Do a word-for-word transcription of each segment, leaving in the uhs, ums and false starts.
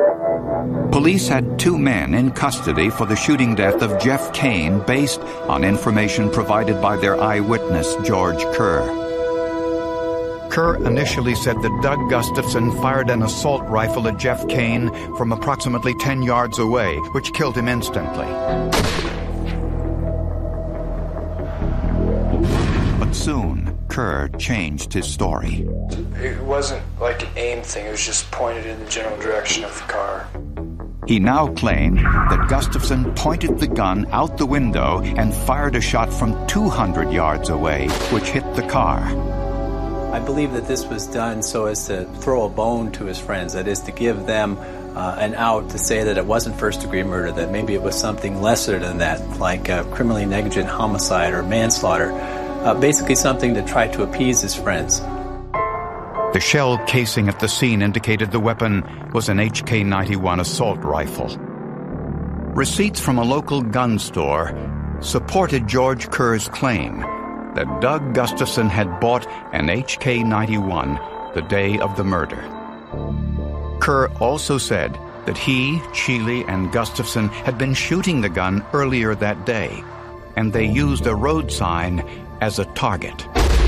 Police had two men in custody for the shooting death of Jeff Kane based on information provided by their eyewitness, George Kerr. Kerr initially said that Doug Gustafson fired an assault rifle at Jeff Kane from approximately ten yards away, which killed him instantly. But soon, Kerr changed his story. It wasn't like an aim thing, it was just pointed in the general direction of the car. He now claimed that Gustafson pointed the gun out the window and fired a shot from two hundred yards away, which hit the car. I believe that this was done so as to throw a bone to his friends, that is, to give them uh, an out to say that it wasn't first-degree murder, that maybe it was something lesser than that, like uh, criminally negligent homicide or manslaughter, uh, basically something to try to appease his friends. The shell casing at the scene indicated the weapon was an H K ninety-one assault rifle. Receipts from a local gun store supported George Kerr's claim that Doug Gustafson had bought an H K ninety-one the day of the murder. Kerr also said that he, Cheeley, and Gustafson had been shooting the gun earlier that day, and they used a road sign as a target.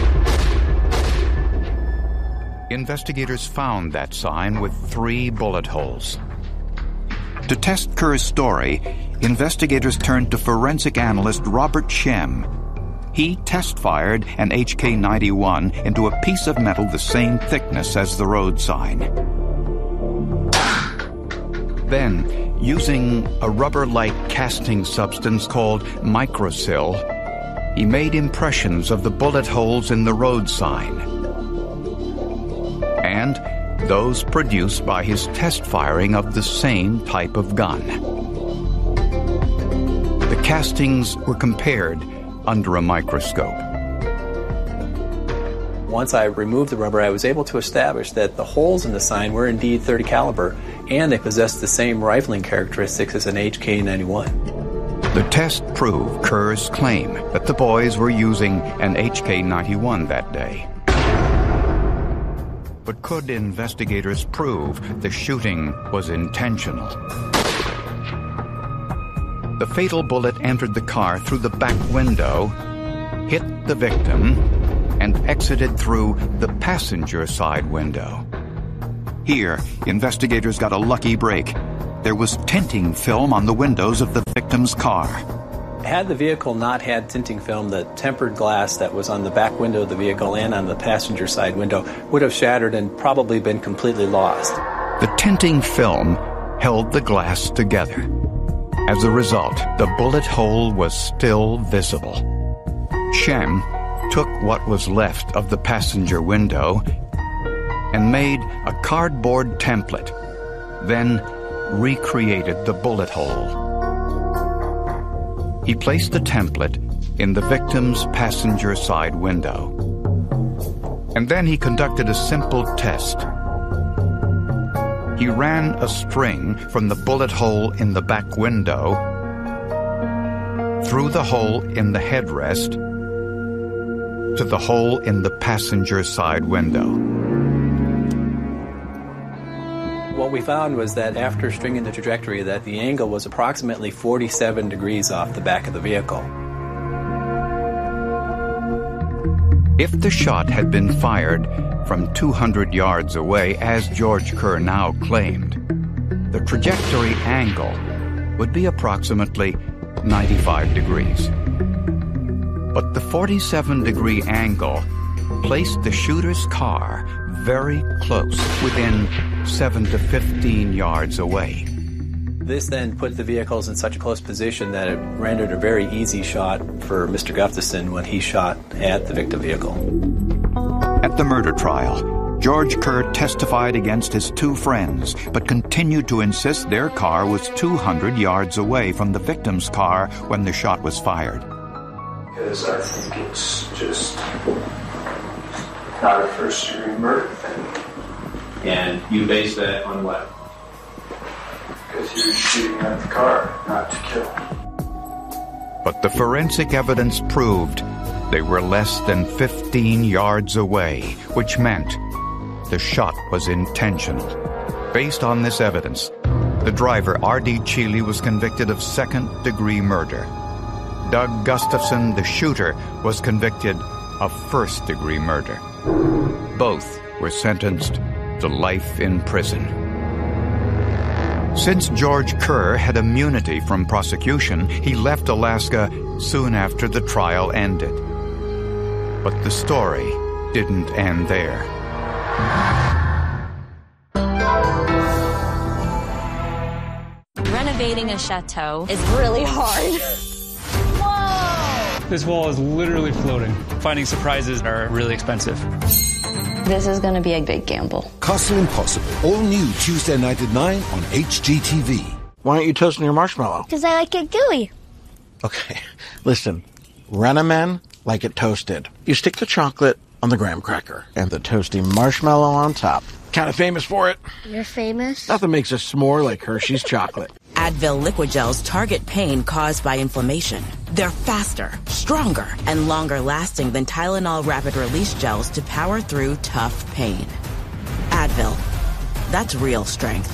Investigators found that sign with three bullet holes. To test Kerr's story, investigators turned to forensic analyst Robert Shem. He test-fired an H K ninety-one into a piece of metal the same thickness as the road sign. Then, using a rubber-like casting substance called microsil, he made impressions of the bullet holes in the road sign, and those produced by his test firing of the same type of gun. The castings were compared under a microscope. Once I removed the rubber, I was able to establish that the holes in the sign were indeed thirty caliber, and they possessed the same rifling characteristics as an H K ninety-one. The test proved Kerr's claim that the boys were using an H K ninety-one that day. But could investigators prove the shooting was intentional? The fatal bullet entered the car through the back window, hit the victim, and exited through the passenger side window. Here, investigators got a lucky break. There was tinting film on the windows of the victim's car. Had the vehicle not had tinting film, the tempered glass that was on the back window of the vehicle and on the passenger side window would have shattered and probably been completely lost. The tinting film held the glass together. As a result, the bullet hole was still visible. Shem took what was left of the passenger window and made a cardboard template, then recreated the bullet hole. He placed the template in the victim's passenger side window. And then he conducted a simple test. He ran a string from the bullet hole in the back window through the hole in the headrest to the hole in the passenger side window. What we found was that after stringing the trajectory, that the angle was approximately forty-seven degrees off the back of the vehicle. If the shot had been fired from two hundred yards away, as George Kerr now claimed, the trajectory angle would be approximately ninety-five degrees. But the forty-seven degree angle placed the shooter's car very close, within seven to fifteen yards away. This then put the vehicles in such a close position that it rendered a very easy shot for Mister Gustafson when he shot at the victim vehicle. At the murder trial, George Kerr testified against his two friends, but continued to insist their car was two hundred yards away from the victim's car when the shot was fired. Because I think it's just not a first-degree murder thing. And you base that on what? Because he was shooting at the car, not to kill. But the forensic evidence proved they were less than fifteen yards away, which meant the shot was intentional. Based on this evidence, The driver, R D Cheeley, was convicted of second-degree murder. Doug Gustafson, the shooter, was convicted of first-degree murder. Both were sentenced to life in prison. Since George Kerr had immunity from prosecution, he left Alaska soon after the trial ended. But the story didn't end there. Renovating a chateau is really hard. Whoa! This wall is literally floating. Finding surprises are really expensive. This is going to be a big gamble. Castle Impossible, all new Tuesday night at nine on H G T V. Why aren't you toasting your marshmallow? Because I like it gooey. Okay, listen. Renamen like it toasted. You stick the chocolate on the graham cracker and the toasty marshmallow on top. Kind of famous for it. You're famous? Nothing makes a s'more like Hershey's chocolate. Advil liquid gels target pain caused by inflammation. They're faster, stronger, and longer lasting than Tylenol rapid release gels to power through tough pain. Advil. That's real strength.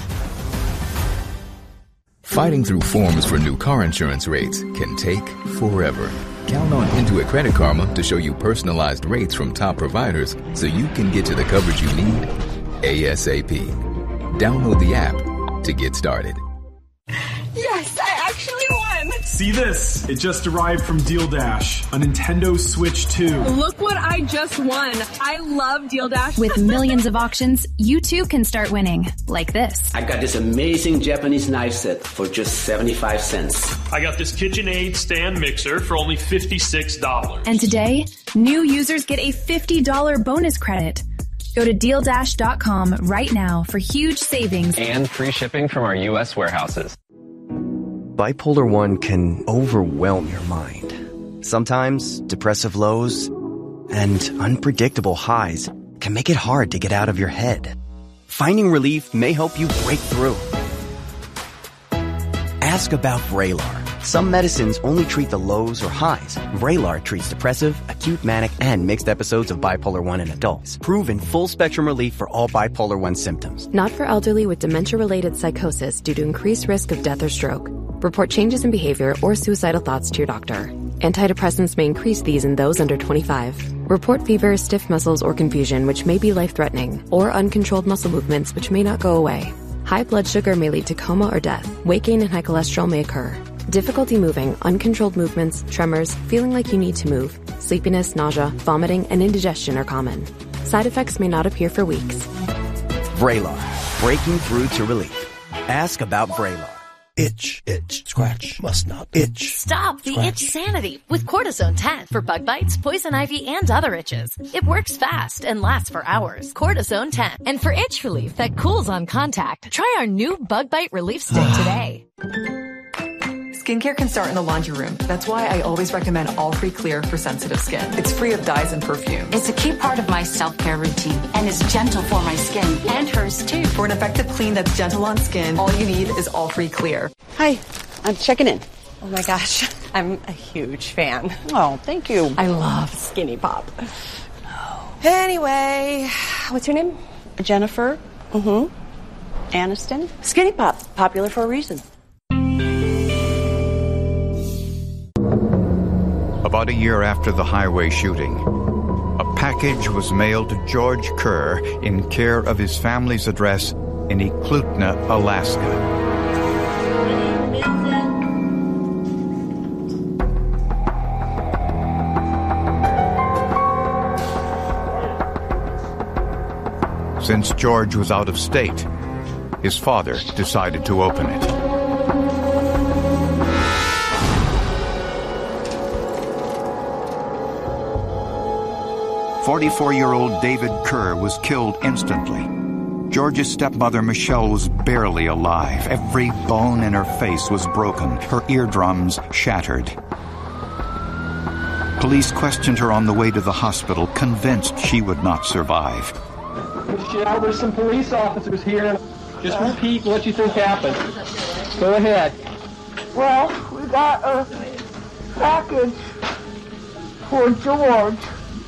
Fighting through forms for new car insurance rates can take forever. Count on Intuit Credit Karma to show you personalized rates from top providers so you can get to the coverage you need ASAP. Download the app to get started. Yes, I actually won! See this? It just arrived from Deal Dash, a Nintendo Switch two. Look what I just won. I love Deal Dash. With millions of auctions, you too can start winning. Like this. I got this amazing Japanese knife set for just seventy-five cents. I got this KitchenAid stand mixer for only fifty-six dollars. And today, new users get a fifty dollars bonus credit. Go to deal dash dot com right now for huge savings and free shipping from our U S warehouses. Bipolar one can overwhelm your mind. Sometimes depressive lows and unpredictable highs can make it hard to get out of your head. Finding relief may help you break through. Ask about Vraylar. Some medicines only treat the lows or highs. Vraylar treats depressive, acute manic, and mixed episodes of bipolar one in adults. Proven full-spectrum relief for all bipolar one symptoms. Not for elderly with dementia-related psychosis due to increased risk of death or stroke. Report changes in behavior or suicidal thoughts to your doctor. Antidepressants may increase these in those under twenty-five. Report fever, stiff muscles, or confusion, which may be life-threatening, or uncontrolled muscle movements, which may not go away. High blood sugar may lead to coma or death. Weight gain and high cholesterol may occur. Difficulty moving, uncontrolled movements, tremors, feeling like you need to move, sleepiness, nausea, vomiting, and indigestion are common. Side effects may not appear for weeks. Vraylar. Breaking through to relief. Ask about Vraylar. Itch, itch, scratch, must not itch. Stop the scratch. itch sanity with Cortisone ten for bug bites, poison ivy, and other itches. It works fast and lasts for hours. Cortisone ten. And for itch relief that cools on contact, try our new bug bite relief stick today. Skincare can start in the laundry room. That's why I always recommend All Free Clear for sensitive skin. It's free of dyes and perfumes. It's a key part of my self-care routine and is gentle for my skin and hers too. For an effective clean that's gentle on skin, all you need is All Free Clear. Hi, I'm checking in. Oh my gosh, I'm a huge fan. Oh, thank you. I love Skinny Pop. Anyway, what's your name? Jennifer. Mm-hmm. Aniston. Skinny Pop, popular for a reason. About a year after the highway shooting, a package was mailed to George Kerr in care of his family's address in Eklutna, Alaska. Since George was out of state, his father decided to open it. forty-four-year-old David Kerr was killed instantly. George's stepmother, Michelle, was barely alive. Every bone in her face was broken, her eardrums shattered. Police questioned her on the way to the hospital, convinced she would not survive. Michelle, there's some police officers here. Just repeat what you think happened. Go ahead. Well, we got a package for George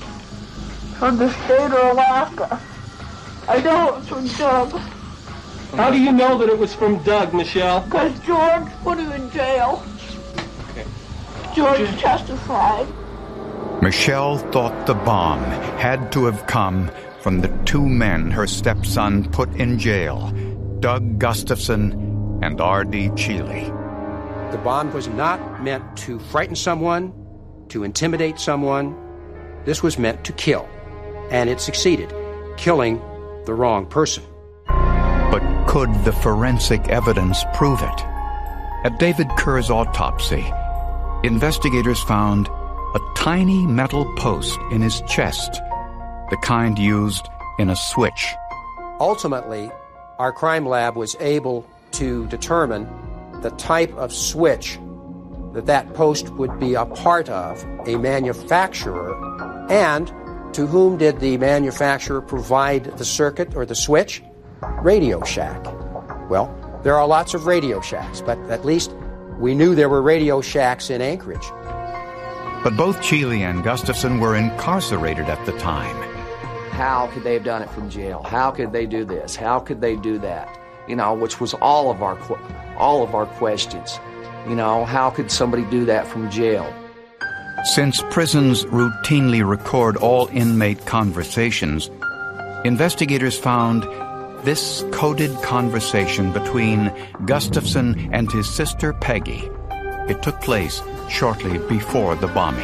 from the state of Alaska. I know it's from Doug How do you know that it was from Doug, Michelle? Because George put him in jail. Okay. George testified. Michelle thought the bomb had to have come from the two men her stepson put in jail, Doug Gustafson and R D Cheeley. The bomb was not meant to frighten someone, to intimidate someone. This was meant to kill. And it succeeded, killing the wrong person. But could the forensic evidence prove it? At David Kerr's autopsy, investigators found a tiny metal post in his chest, the kind used in a switch. Ultimately, our crime lab was able to determine the type of switch that that post would be a part of, a manufacturer, and to whom did the manufacturer provide the circuit or the switch? Radio Shack. Well, there are lots of Radio Shacks, but at least we knew there were Radio Shacks in Anchorage. But both Cheeley and Gustafson were incarcerated at the time. How could they have done it from jail? How could they do this? How could they do that? You know, which was all of our all of our questions. You know, how could somebody do that from jail? Since prisons routinely record all inmate conversations, investigators found this coded conversation between Gustafson and his sister Peggy. It took place shortly before the bombing.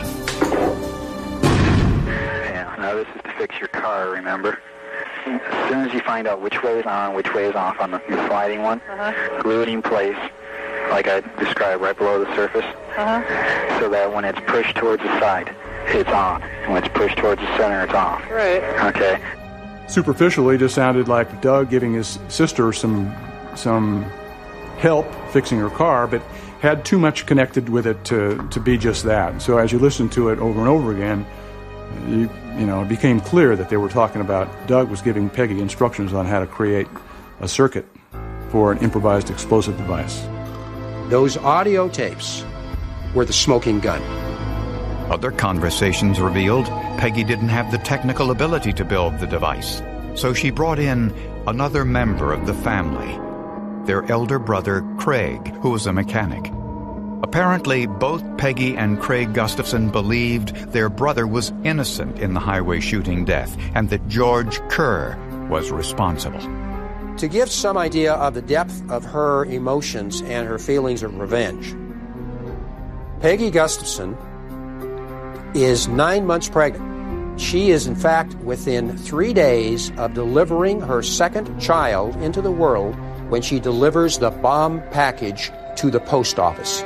Yeah, now this is to fix your car, remember? As soon as you find out which way is on, which way is off on the sliding one, uh-huh. glue it in place, like I described, right below the surface, uh-huh. so that when it's pushed towards the side, it's on. And when it's pushed towards the center, it's off. Right. Okay. Superficially, it just sounded like Doug giving his sister some some help fixing her car, but had too much connected with it to, to be just that. So as you listen to it over and over again, you, you know, it became clear that they were talking about Doug was giving Peggy instructions on how to create a circuit for an improvised explosive device. Those audio tapes were the smoking gun. Other conversations revealed Peggy didn't have the technical ability to build the device, so she brought in another member of the family, their elder brother, Craig, who was a mechanic. Apparently, both Peggy and Craig Gustafson believed their brother was innocent in the highway shooting death and that George Kerr was responsible. To give some idea of the depth of her emotions and her feelings of revenge, Peggy Gustafson is nine months pregnant. She is, in fact, within three days of delivering her second child into the world when she delivers the bomb package to the post office.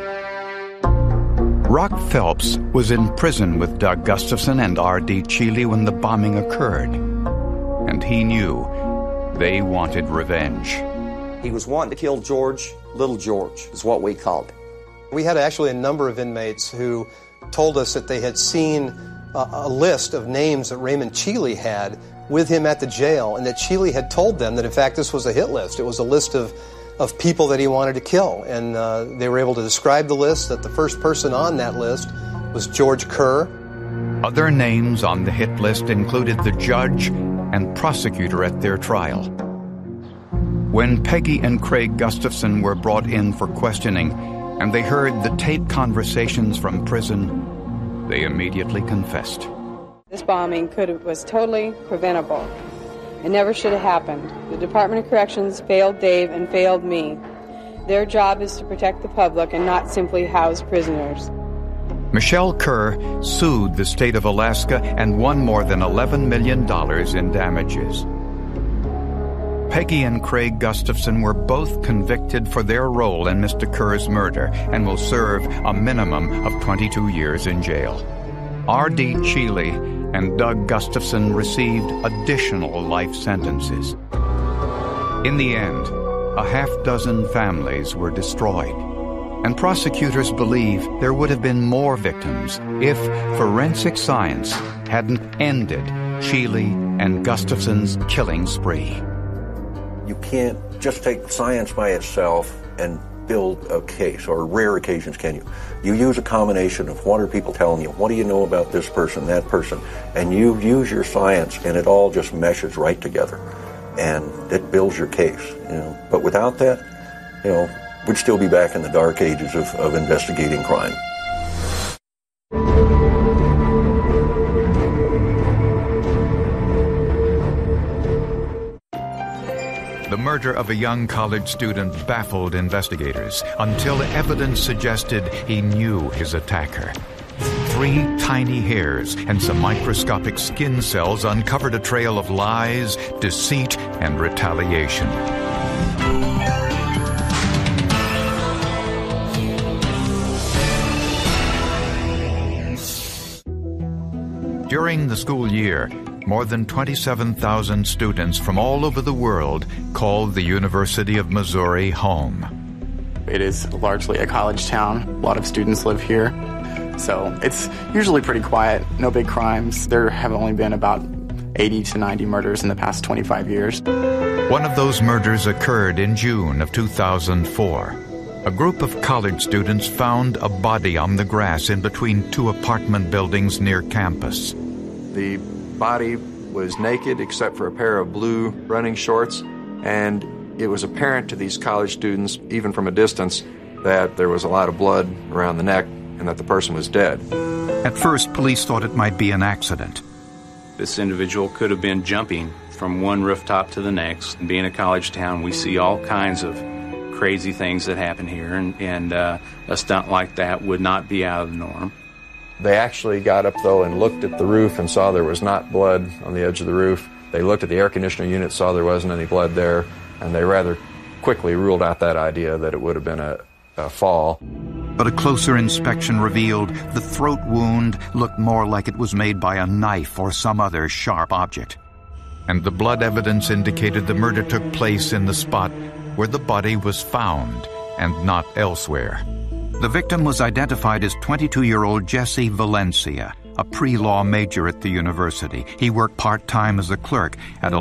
Rock Phelps was in prison with Doug Gustafson and R D Cheeley when the bombing occurred, and he knew they wanted revenge. He was wanting to kill George, Little George, is what we called him. We had actually a number of inmates who told us that they had seen a, a list of names that Raymond Cheeley had with him at the jail, and that Cheeley had told them that, in fact, this was a hit list. It was a list of, of people that he wanted to kill, and uh, they were able to describe the list, that the first person on that list was George Kerr. Other names on the hit list included the judge and prosecutor at their trial. When Peggy and Craig Gustafson were brought in for questioning, and they heard the tape conversations from prison, they immediately confessed. This bombing could have, was totally preventable. It never should have happened. The Department of Corrections failed Dave and failed me. Their job is to protect the public and not simply house prisoners. Michelle Kerr sued the state of Alaska and won more than eleven million dollars in damages. Peggy and Craig Gustafson were both convicted for their role in Mister Kerr's murder and will serve a minimum of twenty-two years in jail. R D Cheeley and Doug Gustafson received additional life sentences. In the end, a half dozen families were destroyed, and prosecutors believe there would have been more victims if forensic science hadn't ended Cheeley and Gustafson's killing spree. You can't just take science by itself and build a case, or rare occasions can you. You use a combination of what are people telling you, what do you know about this person, that person, and you use your science and it all just meshes right together. and it builds your case. You know, but without that, you know, we'd still be back in the dark ages of, of investigating crime. The murder of a young college student baffled investigators until evidence suggested he knew his attacker. Three tiny hairs and some microscopic skin cells uncovered a trail of lies, deceit, and retaliation. During the school year, more than twenty-seven thousand students from all over the world called the University of Missouri home. It is largely a college town. A lot of students live here. So it's usually pretty quiet, no big crimes. There have only been about eighty to ninety murders in the past twenty-five years. One of those murders occurred in June of two thousand four. A group of college students found a body on the grass in between two apartment buildings near campus. The body was naked except for a pair of blue running shorts, and it was apparent to these college students, even from a distance, that there was a lot of blood around the neck and that the person was dead. At first, police thought it might be an accident. This individual could have been jumping from one rooftop to the next. Being a college town, we see all kinds of crazy things that happen here, and, and uh, a stunt like that would not be out of the norm. They actually got up, though, and looked at the roof and saw there was not blood on the edge of the roof. They looked at the air conditioner unit, saw there wasn't any blood there, and they rather quickly ruled out that idea that it would have been a, a fall. But a closer inspection revealed the throat wound looked more like it was made by a knife or some other sharp object. And the blood evidence indicated the murder took place in the spot where the body was found and not elsewhere. The victim was identified as twenty-two-year-old Jesse Valencia, a pre-law major at the university. He worked part-time as a clerk at a